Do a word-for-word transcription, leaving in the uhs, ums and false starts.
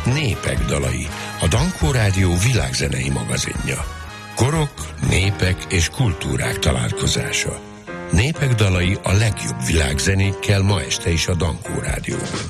Népek dalai, a Dankó Rádió világzenei magazinja. Korok, népek és kultúrák találkozása. Népek dalai a legjobb világzenékkel ma este is a Dankó Rádióban.